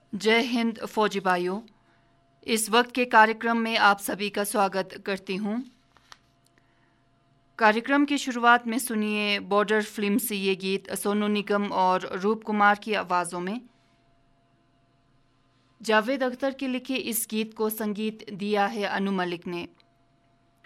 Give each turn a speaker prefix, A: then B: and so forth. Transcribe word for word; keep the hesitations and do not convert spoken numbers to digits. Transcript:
A: जय हिंद फौजी भाइयों, इस वक्त के कार्यक्रम में आप सभी का स्वागत करती हूँ। कार्यक्रम की शुरुआत में सुनिए बॉर्डर फिल्म से ये गीत सोनू निगम और रूप कुमार की आवाज़ों में। जावेद अख्तर के लिखे इस गीत को संगीत दिया है अनु मलिक ने।